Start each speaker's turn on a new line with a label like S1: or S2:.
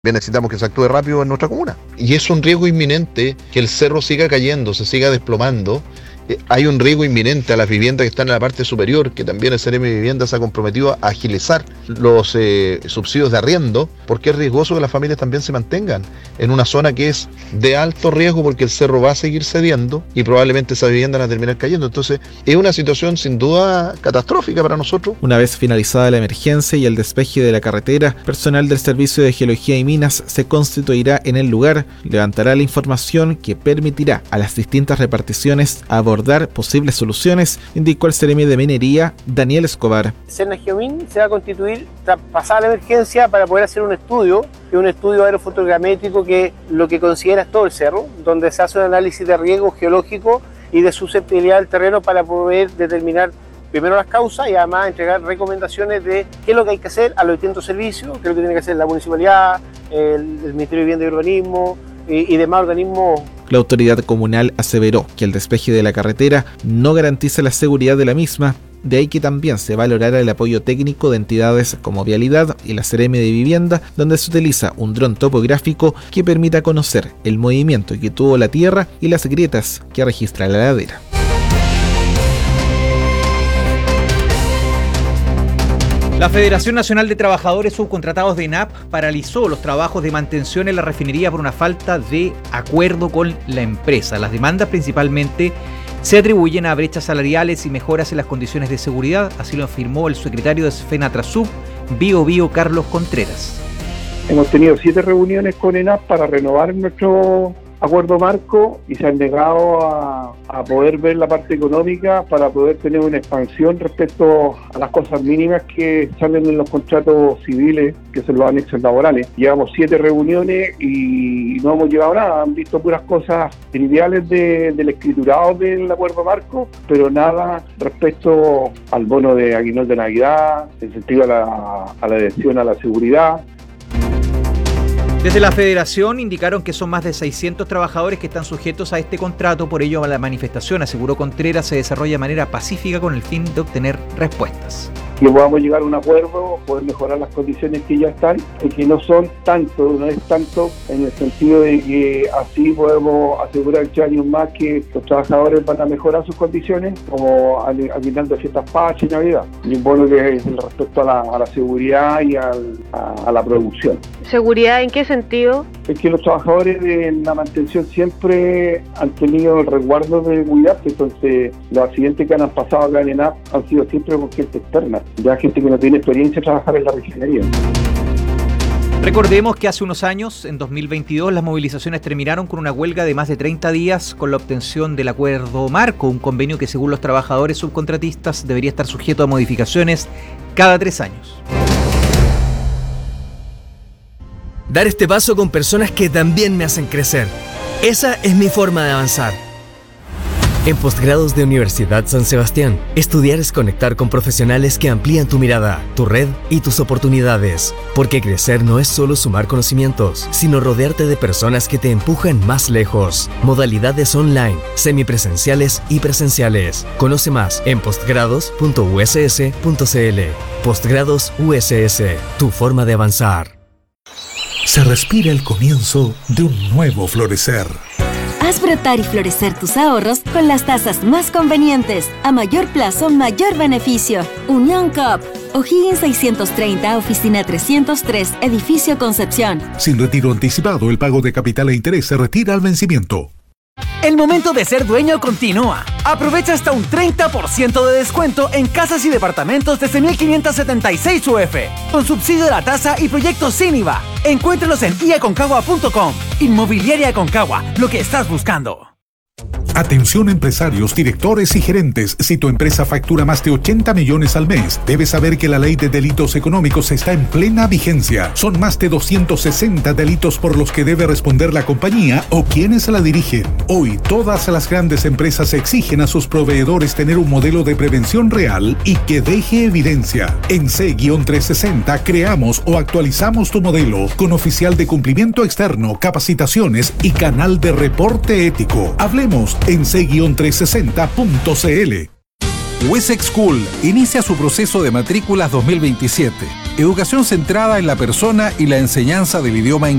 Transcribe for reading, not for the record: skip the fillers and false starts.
S1: necesitamos que se actúe rápido en nuestra comuna. Y es un riesgo inminente que el cerro siga cayendo, se siga desplomando. Hay un riesgo inminente a las viviendas que están en la parte superior, que también el CRM de Vivienda se ha comprometido a agilizar los subsidios de arriendo, porque es riesgoso que las familias también se mantengan en una zona que es de alto riesgo, porque el cerro va a seguir cediendo y probablemente esa vivienda va a terminar cayendo. Entonces es una situación sin duda catastrófica para nosotros.
S2: Una vez finalizada la emergencia y el despeje de la carretera, personal del Servicio de Geología y Minas se constituirá en el lugar, levantará la información que permitirá a las distintas reparticiones abordar posibles soluciones, indicó el seremi de Minería, Daniel Escobar.
S3: Cernageomin se va a constituir tras pasar la emergencia para poder hacer un estudio aerofotogramétrico que lo que considera es todo el cerro, donde se hace un análisis de riesgo geológico y de susceptibilidad del terreno para poder determinar primero las causas y además entregar recomendaciones de qué es lo que hay que hacer a los distintos servicios, qué es lo que tiene que hacer la municipalidad, el Ministerio de Vivienda y Urbanismo y demás organismos.
S2: La autoridad comunal aseveró que el despeje de la carretera no garantiza la seguridad de la misma, de ahí que también se valorará el apoyo técnico de entidades como Vialidad y la CRM de Vivienda, donde se utiliza un dron topográfico que permita conocer el movimiento que tuvo la tierra y las grietas que registra la ladera.
S4: La Federación Nacional de Trabajadores Subcontratados de ENAP paralizó los trabajos de mantención en la refinería por una falta de acuerdo con la empresa. Las demandas principalmente se atribuyen a brechas salariales y mejoras en las condiciones de seguridad, así lo afirmó el secretario de FENATRASUB, Bio Carlos Contreras.
S5: Hemos tenido 7 reuniones con ENAP para renovar nuestro acuerdo marco y se han negado a poder ver la parte económica para poder tener una expansión respecto a las cosas mínimas que salen en los contratos civiles, que son los anexos laborales. Llevamos 7 reuniones y no hemos llevado nada, han visto puras cosas triviales del escriturado del acuerdo marco, pero nada respecto al bono de aguinaldo de Navidad, en sentido a la adhesión a la seguridad.
S4: Desde la Federación indicaron que son más de 600 trabajadores que están sujetos a este contrato, por ello la manifestación, aseguró Contreras, se desarrolla de manera pacífica con el fin de obtener respuestas.
S5: Que podamos llegar a un acuerdo, poder mejorar las condiciones que ya están y que no es tanto en el sentido de que así podemos asegurar 8 años más que los trabajadores van a mejorar sus condiciones, como aguinaldo de fiestas patrias y Navidad. Y un bono que es respecto a la seguridad y a la producción.
S6: ¿Seguridad en qué sentido?
S5: Es que los trabajadores de la mantención siempre han tenido el resguardo de cuidarse, entonces los accidentes que han pasado acá en ENAP han sido siempre con gente externa, ya gente que no tiene experiencia de trabajar en la refinería.
S4: Recordemos que hace unos años, en 2022, las movilizaciones terminaron con una huelga de más de 30 días con la obtención del acuerdo marco, un convenio que según los trabajadores subcontratistas debería estar sujeto a modificaciones cada 3 años.
S7: Dar este paso con personas que también me hacen crecer. Esa es mi forma de avanzar. En Postgrados de Universidad San Sebastián, estudiar es conectar con profesionales que amplían tu mirada, tu red y tus oportunidades. Porque crecer no es solo sumar conocimientos, sino rodearte de personas que te empujan más lejos. Modalidades online, semipresenciales y presenciales. Conoce más en postgrados.uss.cl. Postgrados USS, tu forma de avanzar.
S8: Se respira el comienzo de un nuevo florecer.
S9: Haz brotar y florecer tus ahorros con las tasas más convenientes. A mayor plazo, mayor beneficio. Unión Coop. O'Higgins 630, Oficina 303, Edificio Concepción.
S8: Sin retiro anticipado, el pago de capital e interés se retira al vencimiento.
S10: El momento de ser dueño continúa. Aprovecha hasta un 30% de descuento en casas y departamentos desde 1.576 UF, con subsidio de la tasa y proyectos sin IVA. Encuéntralos en iaconcagua.com. Inmobiliaria Aconcagua, lo que estás buscando.
S8: Atención empresarios, directores y gerentes. Si tu empresa factura más de 80 millones al mes, debes saber que la ley de delitos económicos está en plena vigencia. Son más de 260 delitos por los que debe responder la compañía o quienes la dirigen. Hoy, todas las grandes empresas exigen a sus proveedores tener un modelo de prevención real y que deje evidencia. En C-360 creamos o actualizamos tu modelo con oficial de cumplimiento externo, capacitaciones y canal de reporte ético. Hablemos en c-360.cl.
S11: Wessex School inicia su proceso de matrículas 2027. Educación centrada en la persona y la enseñanza del idioma inglés.